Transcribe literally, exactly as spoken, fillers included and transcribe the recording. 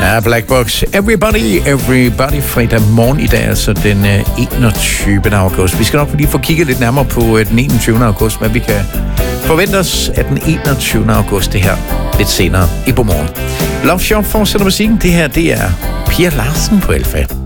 Ja, Black Box. Everybody, everybody. Fredag morgen i dag, altså den enogtyvende august. Vi skal nok lige få kigget lidt nærmere på den enogtyvende august, men vi kan forvente os, at den enogtyvende august, det her lidt senere i på morgen. Love Shop fortsætter musikken. Det her, det er Pia Larsen på Alfa.